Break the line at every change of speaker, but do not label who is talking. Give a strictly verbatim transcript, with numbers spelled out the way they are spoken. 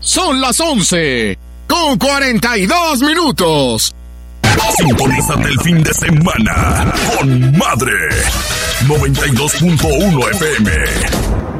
Son las once con cuarenta y dos minutos.
Sintonízate el fin de semana con Madre noventa y dos punto uno F M.